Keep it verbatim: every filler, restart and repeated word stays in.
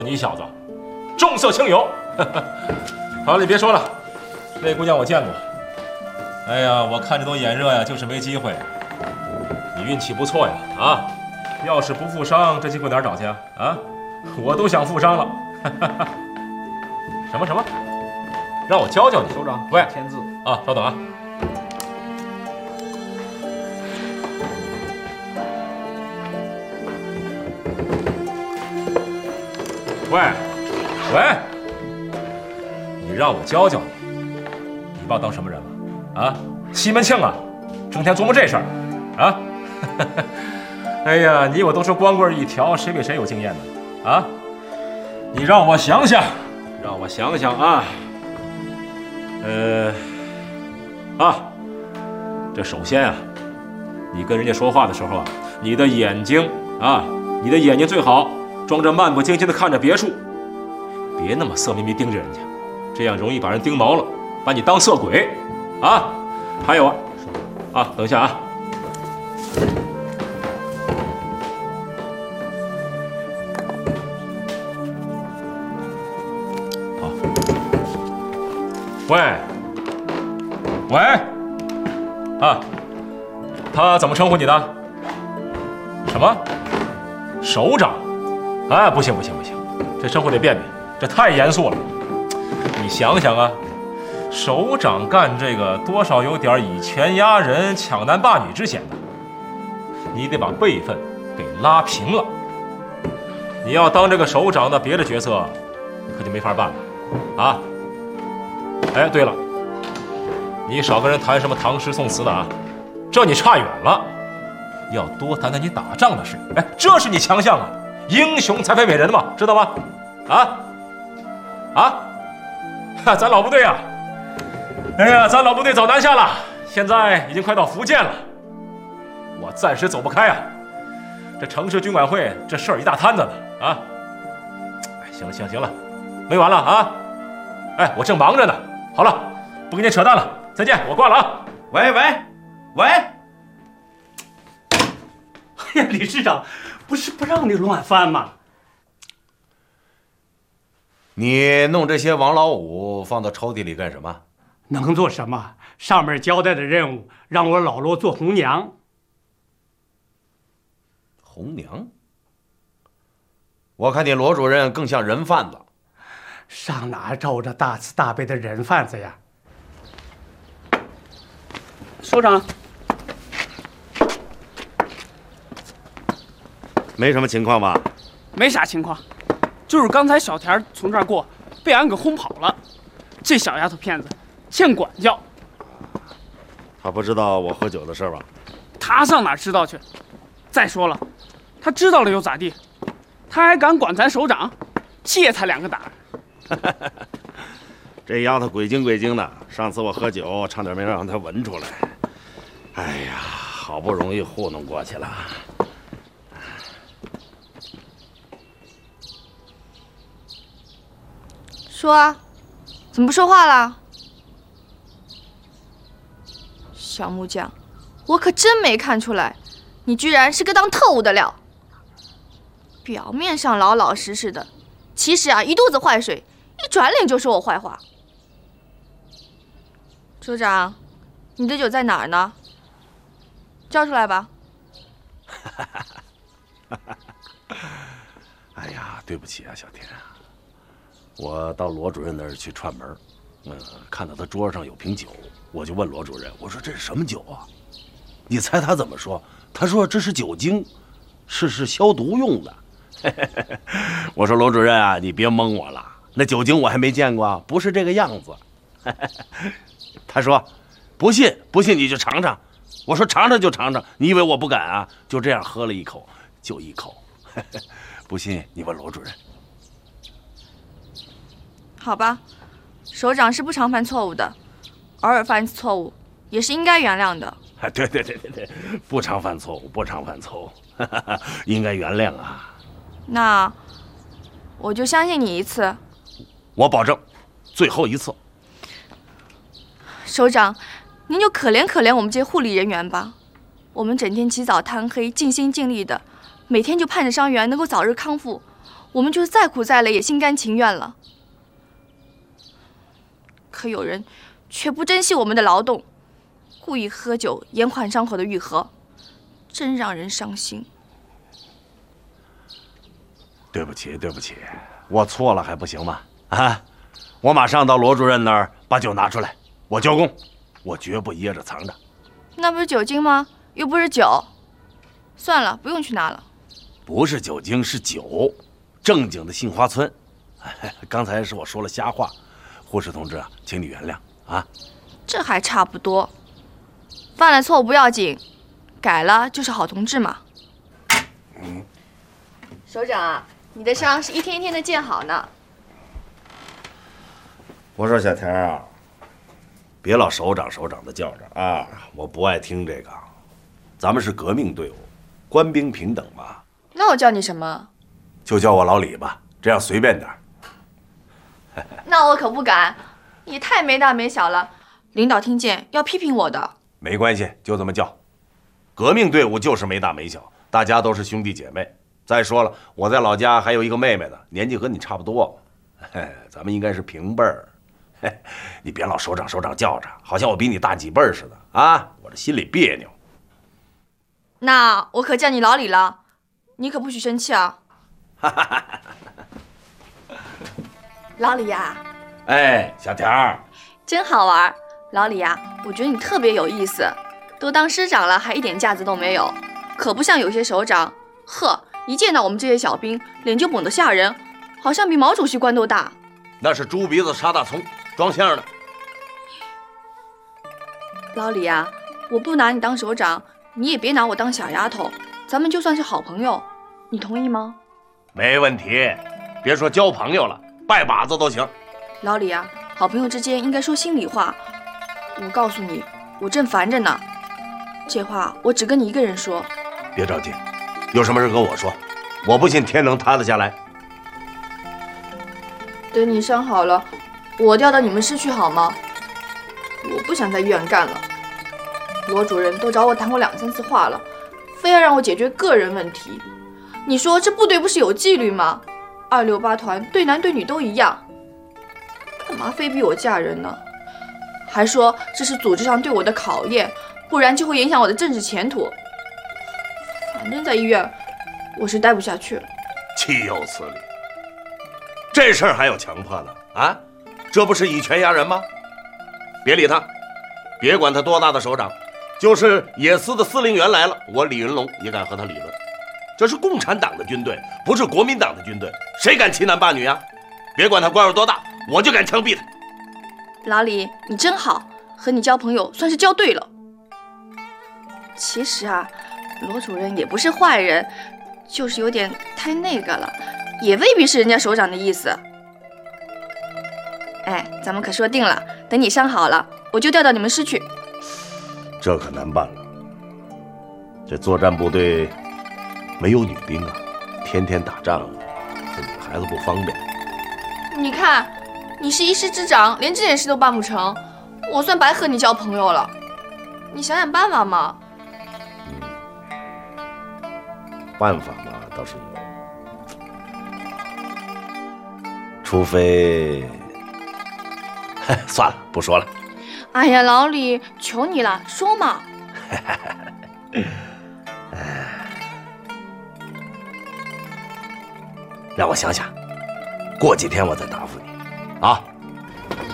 你小子重色轻友。好了，你别说了，那姑娘我见过。哎呀，我看着都眼热呀，就是没机会。你运气不错呀，啊！要是不负伤，这机会哪儿找去啊？啊，我都想负伤了。什么什么？让我教教你， 首长。 喂， 签字啊，稍等啊。喂，喂，你让我教教你，你把我当什么人了？啊，西门庆啊，整天琢磨这事儿，啊？哎呀，你我都是光棍一条，谁比谁有经验呢？啊，你让我想想，让我想想啊。呃，啊，这首先啊，你跟人家说话的时候啊，你的眼睛啊，你的眼睛最好装着漫不经心的看着别处，别那么色眯眯盯着人家，这样容易把人盯毛了，把你当色鬼啊。还有啊，啊，等一下啊。好，喂，喂，啊，他怎么称呼你的？什么？首长？哎，不行不行不行，这称呼得变变，这太严肃了。你想想啊，首长干这个多少有点以权压人、抢男霸女之嫌的，你得把辈分给拉平了。你要当这个首长的别的角色，你可就没法办了啊！哎，对了，你少跟人谈什么唐诗宋词的啊，这你差远了。要多谈谈你打仗的事，哎，这是你强项啊！英雄才配美人嘛，知道吗？啊啊！哈，咱老部队啊，哎呀，咱老部队走南下了，现在已经快到福建了，我暂时走不开啊。这城市军管会这事儿一大摊子呢啊！哎，行了行了行了，没完了啊！哎，我正忙着呢。好了，不跟你扯淡了，再见，我挂了啊！ 喂喂喂！哎呀，理事长，不是不让你乱翻吗？ 你弄这些王老五放到抽屉里干什么？ 能做什么？上面交代的任务让我老罗做红娘。 红娘？我看你罗主任更像人贩子。 上哪找着大慈大悲的人贩子呀？首长， 没什么情况吧？ 没啥情况，就是刚才小田从这儿过，被俺给轰跑了。这小丫头片子，欠管教。 他不知道我喝酒的事吧？ 他上哪知道去？再说了，他知道了又咋地？他还敢管咱首长？借他两个胆儿！ 这丫头鬼精鬼精的，上次我喝酒差点没让她闻出来。哎呀，好不容易糊弄过去了。 说啊，怎么不说话了？小木匠，我可真没看出来，你居然是个当特务的料。表面上老老实实的，其实啊一肚子坏水，一转脸就说我坏话。首长，你的酒在哪儿呢？交出来吧。 哎呀，对不起啊，小田。我到罗主任那儿去串门，嗯，看到他桌上有瓶酒，我就问罗主任，我说这是什么酒啊？你猜他怎么说？他说这是酒精，是是消毒用的。我说罗主任啊，你别蒙我了，那酒精我还没见过，不是这个样子。他说不信，不信你就尝尝。我说尝尝就尝尝，你以为我不敢啊？就这样喝了一口，就一口。不信你问罗主任。 好吧，首长是不常犯错误的，偶尔犯一次错误也是应该原谅的。 哎，对对对对对，不常犯错误，不常犯错误，应该原谅啊。 那我就相信你一次。 我保证，最后一次。 首长，您就可怜可怜我们这些护理人员吧。我们整天起早贪黑，尽心尽力的，每天就盼着伤员能够早日康复。 我们就再苦再累也心甘情愿了。可有人却不珍惜我们的劳动，故意喝酒延缓伤口的愈合，真让人伤心。 对不起，对不起，我错了还不行吗？啊，我马上到罗主任那儿把酒拿出来，我交工，我绝不掖着藏着。 那不是酒精吗？又不是酒。算了，不用去拿了。 不是酒精，是酒，正经的杏花村。刚才是我说了瞎话，护士同志啊，请你原谅啊。 这还差不多，犯了错不要紧，改了就是好同志嘛。 嗯， 首长啊，你的伤是一天一天的见好呢。 我说小田啊，别老首长首长的叫着啊，我不爱听这个。咱们是革命队伍，官兵平等嘛。 那我叫你什么？ 就叫我老李吧，这样随便点。 那我可不敢，你太没大没小了，领导听见要批评我的。 没关系，就这么叫。革命队伍就是没大没小，大家都是兄弟姐妹。再说了，我在老家还有一个妹妹呢，年纪和你差不多，嘿，咱们应该是平辈儿。嘿，你别老首长首长叫着，好像我比你大几辈儿似的啊，我这心里别扭。 那我可叫你老李了，你可不许生气啊。老李呀， 哎，小田儿， 真好玩。老李呀，我觉得你特别有意思，都当师长了还一点架子都没有，可不像有些首长，呵，一见到我们这些小兵，脸就绷得吓人，好像比毛主席官都大。 那是猪鼻子插大葱，装相的。 老李呀，我不拿你当首长，你也别拿我当小丫头，咱们就算是好朋友，你同意吗？ 没问题，别说交朋友了，拜把子都行。 老李呀，好朋友之间应该说心里话。我告诉你，我正烦着呢，这话我只跟你一个人说。 别着急，有什么事跟我说，我不信天能塌得下来。 等你伤好了，我调到你们市去好吗？我不想在医院干了。罗主任都找我谈过两三次话了，非要让我解决个人问题。你说这部队不是有纪律吗？二六八团对男对女都一样，干嘛非逼我嫁人呢？还说这是组织上对我的考验，不然就会影响我的政治前途。反正在医院我是待不下去了。 岂有此理！这事儿还有强迫的啊？这不是以权压人吗？别理他，别管他多大的首长，就是野司的司令员来了，我李云龙也敢和他理论。这是共产党的军队，不是国民党的军队，谁敢欺男霸女啊？别管他官有多大，我就敢枪毙他。 老李，你真好，和你交朋友算是交对了。其实啊，罗主任也不是坏人，就是有点太那个了，也未必是人家首长的意思。哎，咱们可说定了，等你伤好了，我就调到你们师去。 这可难办了，这作战部队没有女兵啊，天天打仗，这女孩子不方便。 你看，你是一师之长，连这件事都办不成，我算白和你交朋友了。你想想办法嘛。 嗯，办法嘛倒是有，除非，算了，不说了。 哎呀，老李，求你了，说嘛。 让我想想，过几天我再答复你，啊。